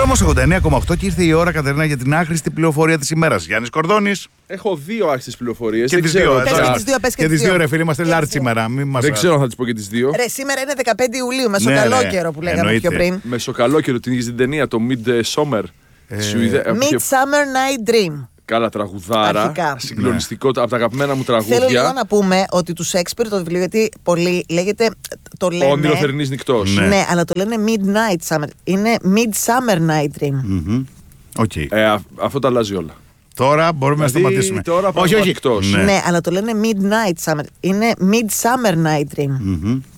Δρόμος 89,8 και ήρθε η ώρα, Κατερίνα, για την άχρηστη πληροφορία της ημέρας. Γιάννης Κορδόνης. Έχω δύο άχρηστες πληροφορίες. Και τις δύο, και τις δύο, ρε φίλοι, είμαστε large σήμερα. Δεν ξέρω αν θα τις πω και τις δύο. Ρε, σήμερα είναι 15 Ιουλίου, μεσοκαλόκαιρο που λέγαμε πιο πριν. Μεσοκαλόκαιρο, την είχες την ταινία, το Midsummer. Midsummer Night Dream. Καλά τραγουδάρα. Αρχικά. Συγκλονιστικό, από τα αγαπημένα μου τραγούδια. Θέλω λίγο να πούμε ότι του Shakespeare το βιβλίο, γιατί πολλοί λέγεται. Το λένε. Όνειρο θερινής νυχτός. Ναι, αλλά το λένε Midnight Summer. Είναι Midsummer Night Dream. Okay. Αυτό τα αλλάζει όλα. Τώρα μπορούμε να σταματήσουμε. Τώρα όχι. Ναι, αλλά το λένε Midnight Summer. Είναι Midsummer Night Dream.